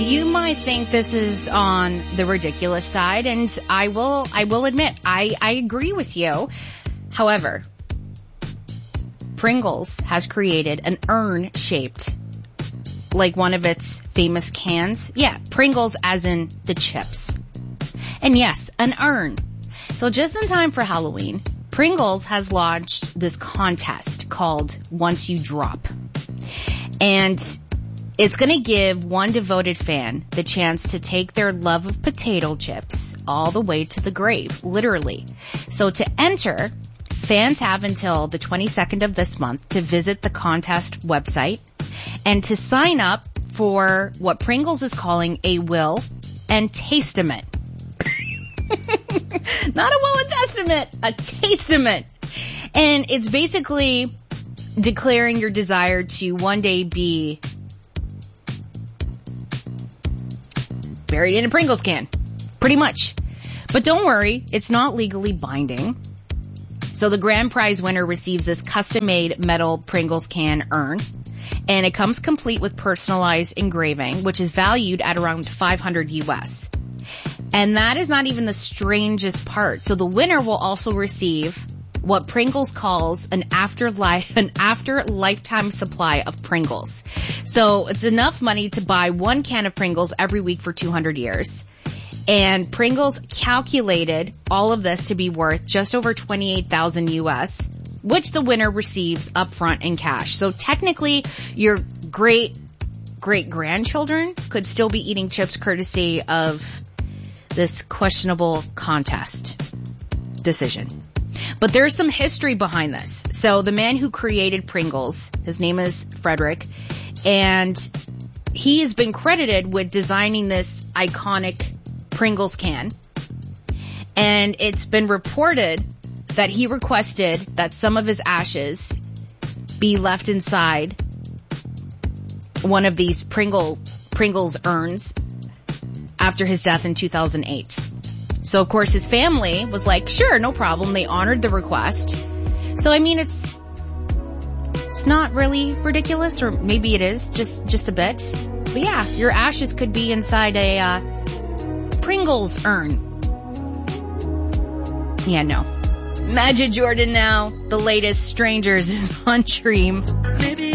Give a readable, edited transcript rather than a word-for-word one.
You might think this is on the ridiculous side, and I will admit, I agree with you. However, Pringles has created an urn shaped like one of its famous cans. Yeah, Pringles as in the chips. And yes, an urn. So just in time for Halloween, Pringles has launched this contest called Once You Drop. And it's going to give one devoted fan the chance to take their love of potato chips all the way to the grave, literally. So to enter, fans have until the 22nd of this month to visit the contest website and to sign up for what Pringles is calling a will and testament. Not a will and testament, a testament. And it's basically declaring your desire to one day be buried in a Pringles can. Pretty much. But don't worry, it's not legally binding. So the grand prize winner receives this custom-made metal Pringles can urn. And it comes complete with personalized engraving, which is valued at around $500 US. And that is not even the strangest part. So the winner will also receive what Pringles calls an after lifetime supply of Pringles. So it's enough money to buy one can of Pringles every week for 200 years. And Pringles calculated all of this to be worth just over $28,000 US, which the winner receives upfront in cash. So technically, your great-grandchildren could still be eating chips courtesy of this questionable contest decision. But there's some history behind this. So the man who created Pringles, his name is Frederick, and he has been credited with designing this iconic Pringles can. And it's been reported that he requested that some of his ashes be left inside one of these Pringles urns after his death in 2008. So, of course, his family was like, sure, no problem. They honored the request. So, I mean, it's not really ridiculous, or maybe it is, just a bit. But yeah, your ashes could be inside a Pringles urn. Yeah, no. Majid Jordan now. The latest Strangers is on Dream.